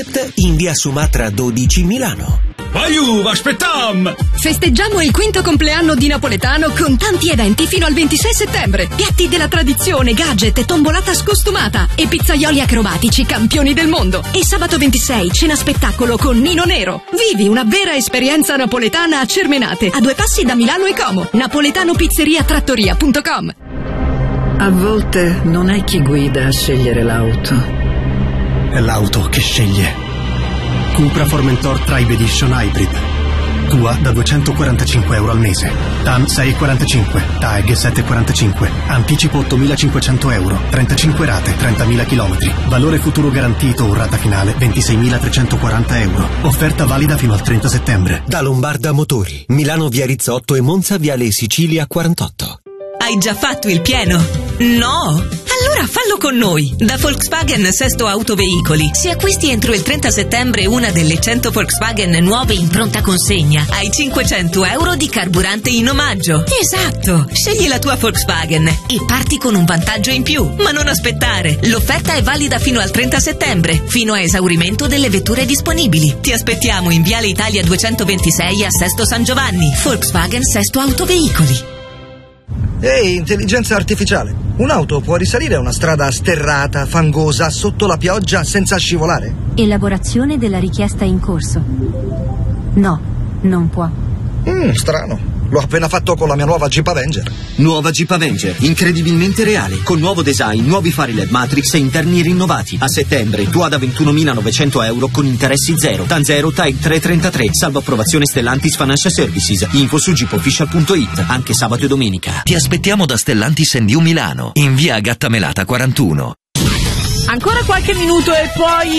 in via Sumatra 12 Milano. Aiù, aspettam! Festeggiamo il 5° compleanno di Napoletano con tanti eventi fino al 26 settembre. Piatti della tradizione, gadget e tombolata scostumata e pizzaioli acrobatici campioni del mondo. E sabato 26 cena spettacolo con Nino Nero. Vivi una vera esperienza napoletana a Cermenate, a 2 passi da Milano e Como. napoletanopizzeria-trattoria.com. A volte non è chi guida a scegliere l'auto, è l'auto che sceglie. Cupra Formentor Tribe Edition Hybrid. Tua da €245 al mese. TAN 6,45, TAEG 7,45, anticipo €8.500, 35 rate, 30.000 km. Valore futuro garantito o rata finale €26.340. Offerta valida fino al 30 settembre. Da Lombarda Motori, Milano via Rizzotto e Monza viale Sicilia 48. Hai già fatto il pieno? No? Allora fallo con noi! Da Volkswagen Sesto Autoveicoli. Se acquisti entro il 30 settembre una delle 100 Volkswagen nuove in pronta consegna, hai €500 di carburante in omaggio. Esatto! Scegli la tua Volkswagen e parti con un vantaggio in più. Ma non aspettare! L'offerta è valida fino al 30 settembre, fino a esaurimento delle vetture disponibili. Ti aspettiamo in Viale Italia 226 a Sesto San Giovanni. Volkswagen Sesto Autoveicoli. Ehi, intelligenza artificiale, un'auto può risalire una strada sterrata, fangosa, sotto la pioggia, senza scivolare? Elaborazione della richiesta in corso. No, non può. Strano. L'ho appena fatto con la mia nuova Jeep Avenger. Nuova Jeep Avenger, incredibilmente reale, con nuovo design, nuovi fari LED Matrix e interni rinnovati. A settembre, tua da €21.900 con interessi zero. TAN 0, TAEG 333, salvo approvazione Stellantis Financial Services. Info su jeepofficial.it, anche sabato e domenica. Ti aspettiamo da Stellantis &U Milano, in via Gattamelata 41. Ancora qualche minuto e poi